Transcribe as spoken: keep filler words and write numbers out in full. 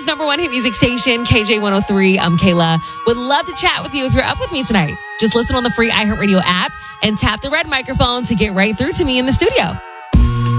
number one hit music station, K J one oh three. I'm Kayla. Would love to chat with you if you're up with me tonight. Just listen on the free iHeartRadio app and tap the red microphone to get right through to me in the studio.